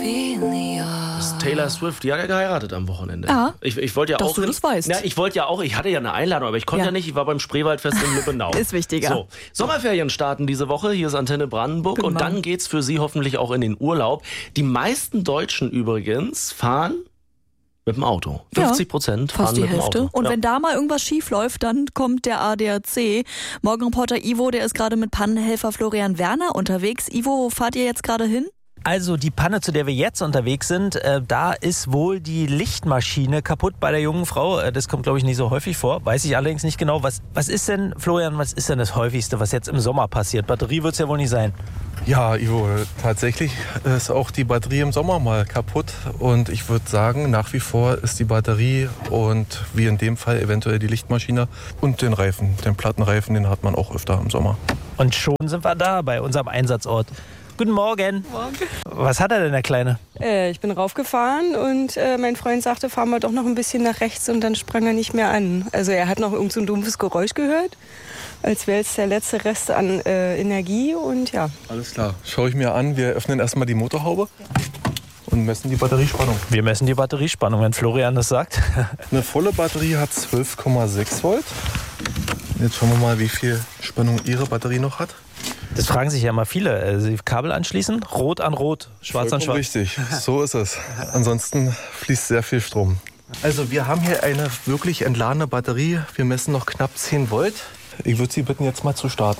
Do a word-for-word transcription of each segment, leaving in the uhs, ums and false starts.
Das ist Taylor Swift, die hat ja geheiratet am Wochenende. Ja. Ich, ich wollte ja Dass auch. du das weißt. Ja, ich wollte ja auch, ich hatte ja eine Einladung, aber ich konnte ja, Ja. nicht, ich war beim Spreewaldfest in Lübbenau. Ist wichtiger. So, Sommerferien starten diese Woche, hier ist Antenne Brandenburg Guten und Morgen. dann geht's für Sie hoffentlich auch in den Urlaub. Die meisten Deutschen übrigens fahren mit dem Auto. fünfzig Prozent fahren Fast die mit dem Hälfte. Auto. Und ja. wenn da mal irgendwas schief läuft, dann kommt der A D A C. Morgenreporter Ivo, der ist gerade mit Pannenhelfer Florian Werner unterwegs. Ivo, wo fahrt ihr jetzt gerade hin? Also die Panne, zu der wir jetzt unterwegs sind, äh, da ist wohl die Lichtmaschine kaputt bei der jungen Frau. Äh, das kommt, glaube ich, nicht so häufig vor. Weiß ich allerdings nicht genau. Was, was ist denn, Florian, was ist denn das Häufigste, was jetzt im Sommer passiert? Batterie wird es ja wohl nicht sein. Ja, Ivo, tatsächlich ist auch die Batterie im Sommer mal kaputt. Und ich würde sagen, nach wie vor ist die Batterie und wie in dem Fall eventuell die Lichtmaschine und den Reifen. Den Plattenreifen, den hat man auch öfter im Sommer. Und schon sind wir da bei unserem Einsatzort. Guten Morgen. Morgen. Was hat er denn, der Kleine? Äh, ich bin raufgefahren und äh, mein Freund sagte, fahren wir doch noch ein bisschen nach rechts und dann sprang er nicht mehr an. Also er hat noch irgend so ein dumpfes Geräusch gehört, als wäre es der letzte Rest an äh, Energie und ja. Alles klar, schaue ich mir an. Wir öffnen erstmal die Motorhaube und messen die Batteriespannung. Wir messen die Batteriespannung, wenn Florian das sagt. Eine volle Batterie hat zwölf Komma sechs Volt. Jetzt schauen wir mal, wie viel Spannung Ihre Batterie noch hat. Das fragen sich ja immer viele. Also die Kabel anschließen, rot an rot, schwarz an schwarz. Richtig, so ist es. Ansonsten fließt sehr viel Strom. Also wir haben hier eine wirklich entladene Batterie. Wir messen noch knapp zehn Volt. Ich würde Sie bitten, jetzt mal zu starten.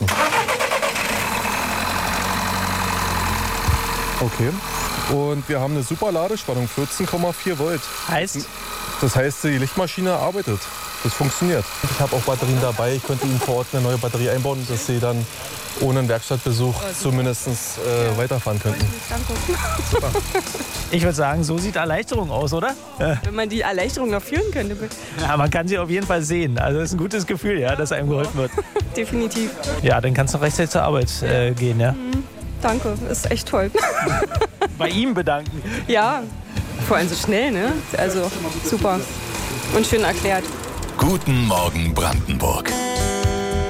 Okay. Und wir haben eine super Ladespannung, vierzehn Komma vier Volt. Heißt? Das heißt, die Lichtmaschine arbeitet. Das funktioniert. Ich habe auch Batterien dabei. Ich könnte Ihnen vor Ort eine neue Batterie einbauen, dass Sie dann ohne einen Werkstattbesuch zumindest äh, weiterfahren könnten. Super. Ich würde sagen, so sieht Erleichterung aus, oder? Wenn man die Erleichterung noch fühlen könnte. Ja, man kann sie auf jeden Fall sehen. Also das ist ein gutes Gefühl, ja, dass einem geholfen wird. Definitiv. Ja, dann kannst du rechtzeitig zur Arbeit äh, gehen, ja? Mhm. Danke, ist echt toll. Bei ihm bedanken. Ja, vor allem so schnell, ne? Also super und schön erklärt. Guten Morgen Brandenburg.